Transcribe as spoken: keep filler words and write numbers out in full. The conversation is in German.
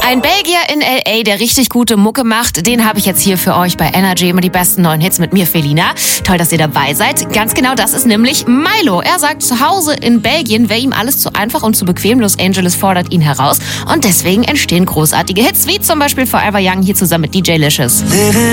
Ein Belgier in L A, der richtig gute Mucke macht, den habe ich jetzt hier für euch bei Energy. Immer die besten neuen Hits mit mir, Felina. Toll, dass ihr dabei seid. Ganz genau, das ist nämlich Milo. Er sagt, zu Hause in Belgien wäre ihm alles zu einfach und zu bequem. Los Angeles fordert ihn heraus. Und deswegen entstehen großartige Hits, wie zum Beispiel Forever Young hier zusammen mit D J Licious.